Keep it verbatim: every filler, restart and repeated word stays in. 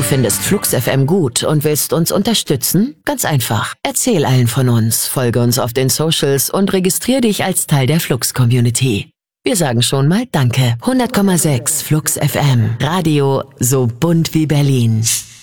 findest Flux F M gut und willst uns unterstützen? Ganz einfach. Erzähl allen von uns, folge uns auf den Socials und registrier dich als Teil der Flux-Community. Wir sagen schon mal Danke. hundert Komma sechs Flux F M. Radio so bunt wie Berlin.